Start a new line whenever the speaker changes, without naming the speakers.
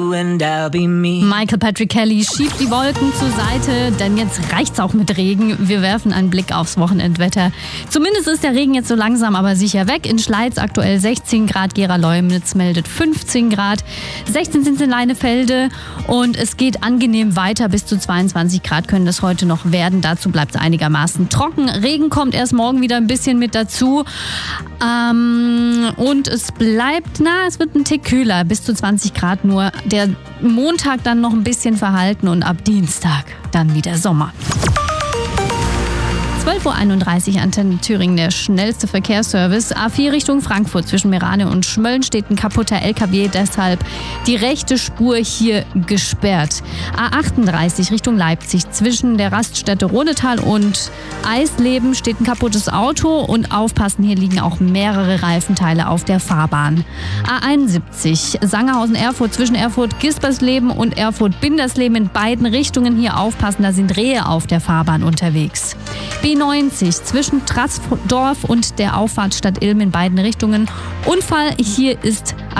you and I'll be me.
Michael Patrick Kelly schiebt die Wolken zur Seite, denn jetzt reicht's auch mit Regen. Wir werfen einen Blick aufs Wochenendwetter. Zumindest ist der Regen jetzt so langsam aber sicher weg. In Schleiz aktuell 16 Grad, Gera-Leumnitz meldet 15 Grad, 16 sind es in Leinefelde und es geht angenehm weiter. Bis zu 22 Grad können das heute noch werden. Dazu bleibt es einigermaßen trocken. Regen kommt erst morgen wieder ein bisschen mit dazu. Und es bleibt, es wird ein Tick kühler, bis zu 20 Grad nur. Der Montag dann noch ein bisschen verhalten und ab Dienstag dann wieder Sommer. 12.31 Uhr, Antenne Thüringen, der schnellste Verkehrsservice. A4 Richtung Frankfurt zwischen Merane und Schmölln steht ein kaputter LKW, deshalb die rechte Spur hier gesperrt. A38 Richtung Leipzig zwischen der Raststätte Rodetal und Eisleben steht ein kaputtes Auto und aufpassen, hier liegen auch mehrere Reifenteile auf der Fahrbahn. A71 Sangerhausen-Erfurt zwischen Erfurt-Gispersleben und Erfurt-Bindersleben in beiden Richtungen hier aufpassen, da sind Rehe auf der Fahrbahn unterwegs. B90 zwischen Trassdorf und der Auffahrtstadt Ilm in beiden Richtungen. Unfall hier ist